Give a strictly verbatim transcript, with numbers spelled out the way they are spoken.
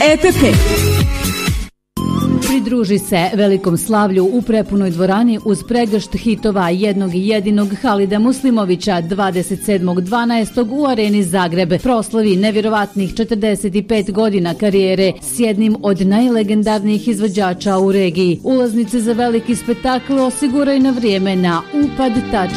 E P P. Pridruži se velikom slavlju u prepunoj dvorani uz pregršt hitova jednog i jedinog Halida Muslimovića dvadeset sedmog dvanaestog u Areni Zagreb. Proslavi nevjerovatnih četrdeset pet godina karijere s jednim od najlegendarnijih izvođača u regiji. Ulaznice za veliki spektakl osiguraj na vrijeme na upad tačka